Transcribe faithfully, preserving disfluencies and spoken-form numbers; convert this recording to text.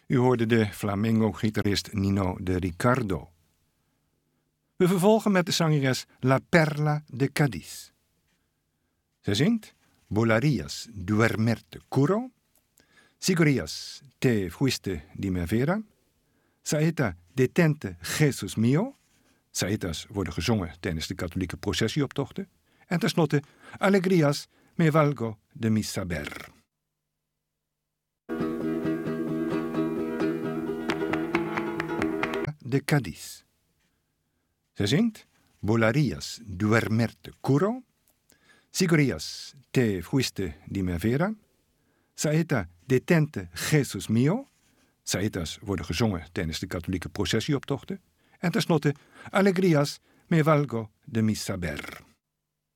U hoorde de flamenco-gitarist Nino de Ricardo. We vervolgen met de zangeres La Perla de Cádiz. Zij zingt Volarías duermerte curo, Sigurías te fuiste di me vera, Saeta detente Jesus mio. Saetas worden gezongen tijdens de katholieke processieoptochten. En tenslotte Alegrías me valgo de mi saber. De Cádiz. Zij zingt Volarías duermerte curo, Sigurías te fuiste di me vera, Saeta detente Jesus mio. Saetas worden gezongen tijdens de katholieke processieoptochten. En tenslotte Alegrías me valgo de mi saber.